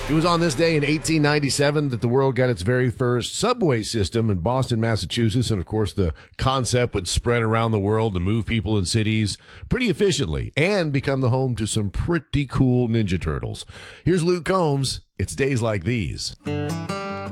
It was on this day in 1897 that the world got its very first subway system in Boston, Massachusetts. And of course, the concept would spread around the world to move people in cities pretty efficiently and become the home to some pretty cool Ninja Turtles. Here's Luke Combs. It's days like these.